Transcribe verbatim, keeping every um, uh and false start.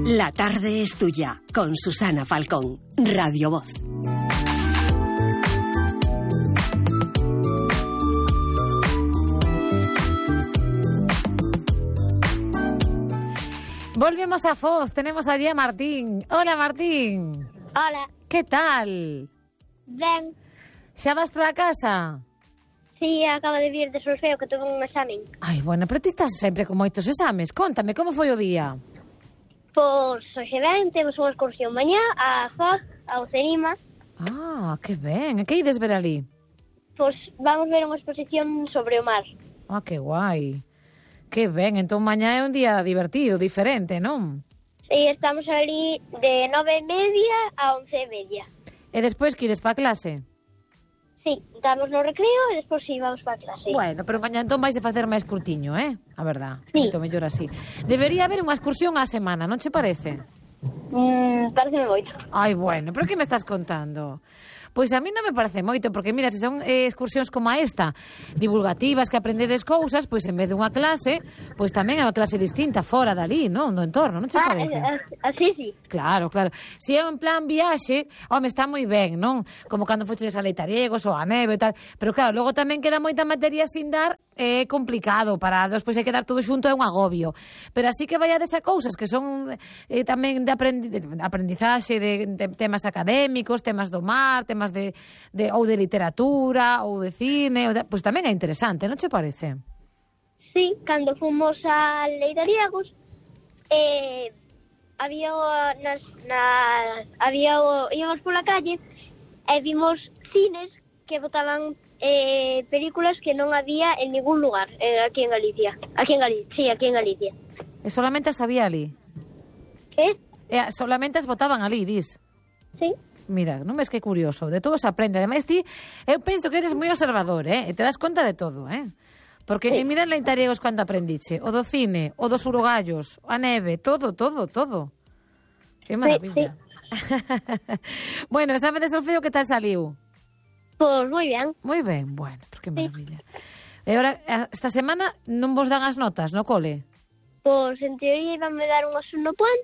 La tarde es tuya, con Susana Falcón, Radio Voz. Volvemos a Foz, tenemos allí a Martín. Hola, Martín. Hola. Que tal? Ben. Xa vas para a casa? Sí, acabo de vir de solfeo que tuve un examen. Ai, bueno, pero ti estás sempre con moitos exames. Contame, como foi o día? Pois, hoxe ben, temos unha excursión mañá a Foz, ao Cerima. Ah, que ben. E que ides ver ali? Pois vamos ver unha exposición sobre o mar. Ah, que guai. Que ben, entón mañá é un día divertido, diferente, non? E estamos ali de nove e media a once e media. E despois que ides para a clase? Sí, estamos no recreo e despois sí, vamos para a clase. Bueno, pero mañá entón vais a facer máis curtiño, eh? A verdad, sí. Moito mellor así. Debería haber unha excursión á semana, non che parece? Mm, pareceme moito. Ai, bueno, pero que me estás contando? Pois a mí non me parece moito, porque mira, se son eh, excursións como a esta, divulgativas, que aprendedes cousas, pois en vez dunha clase, pois tamén é unha clase distinta, fora dali, non? No entorno, non che ah, parece? Así, sí. Claro, claro. Se é en plan viaxe, home, está moi ben, non? Como cando foches a Leitariegos ou a neve e tal, pero claro, logo tamén queda moita materia sin dar, é complicado para despois hai que dar todo xunto, é un agobio. Pero así que vaiades a cousas que son eh, tamén de, aprendi de aprendizaxe de, de temas académicos, temas do mar, temas de, de ou de literatura, ou de cine, ou de, pois tamén é interesante, non che parece? Sí, cando fomos a Leitariegos, eh, había nas, nas había íbamos pola calle e vimos cines que botaban eh, películas que non había en ningún lugar eh, aquí en Galicia. Aquí en Galicia, sí, aquí en Galicia. E solamente as había ali? Que? E solamente as botaban ali, dis? Sí. Mira, non ves que curioso, de todo se aprende. Ademais ti, eu penso que eres moi observador, eh? E te das conta de todo, eh? Porque sí. Mira en Leitariegos cando aprendiche, o do cine, o dos urogallos, a neve, todo, todo, todo. Que maravilla. Sí, sí. Bueno, exame de solfeo, que tal saliu? Pois moi ben. Moi ben, bueno, pues que maravilla. Sí. E agora, esta semana non vos dan as notas no cole? Pois en teoría iban me dar unhas no puente,